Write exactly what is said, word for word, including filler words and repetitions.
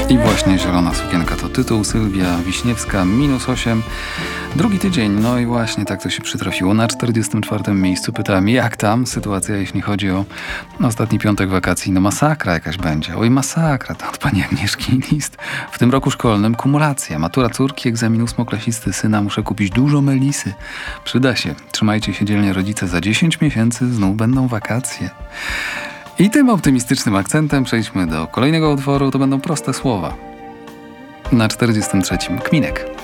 I właśnie Zielona sukienka to tytuł. Sylwia Wiśniewska, minus osiem. Drugi tydzień, no i właśnie tak to się przytrafiło. Na czterdziestym czwartym miejscu pytałem, jak tam sytuacja, jeśli chodzi o ostatni piątek wakacji. No masakra jakaś będzie. Oj, masakra, to od pani Agnieszki list. W tym roku szkolnym kumulacja. Matura córki, egzamin ósmoklasisty syna. Muszę kupić dużo melisy. Przyda się. Trzymajcie się dzielnie rodzice. Za dziesięć miesięcy znów będą wakacje. I tym optymistycznym akcentem przejdźmy do kolejnego utworu. To będą proste słowa. Na czterdziestym trzecim Kminek.